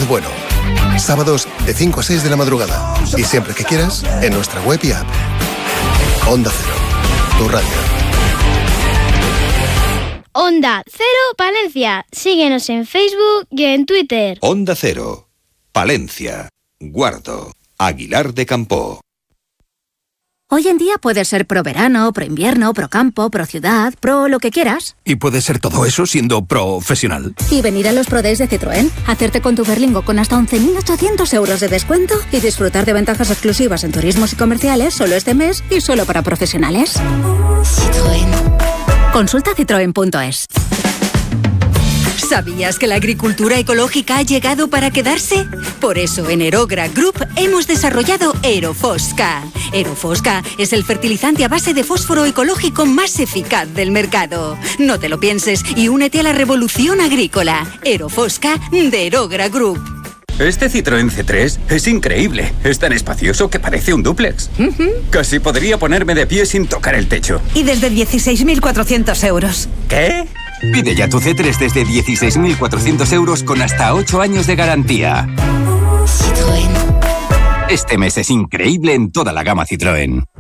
bueno. Sábados de 5 a 6 de la madrugada. Y siempre que quieras, en nuestra web y app. Onda Cero, tu radio. Onda Cero Palencia. Síguenos en Facebook y en Twitter. Onda Cero, Palencia, Guardo, Aguilar de Campoo. Hoy en día puedes ser pro verano, pro invierno, pro campo, pro ciudad, pro lo que quieras. Y puedes ser todo eso siendo profesional. Y venir a los Pro Days de Citroën, hacerte con tu Berlingo con hasta 11.800 euros de descuento y disfrutar de ventajas exclusivas en turismos y comerciales solo este mes y solo para profesionales. Citroën. Consulta citroen.es. ¿Sabías que la agricultura ecológica ha llegado para quedarse? Por eso en Aerogra Group hemos desarrollado Aerofosca. Aerofosca es el fertilizante a base de fósforo ecológico más eficaz del mercado. No te lo pienses y únete a la revolución agrícola. Aerofosca de Aerogra Group. Este Citroën C3 es increíble. Es tan espacioso que parece un dúplex. Casi podría ponerme de pie sin tocar el techo. Y desde 16.400 euros. ¿Qué? Pide ya tu C3 desde 16.400 euros con hasta 8 años de garantía. Citroën. Este mes es increíble en toda la gama Citroën.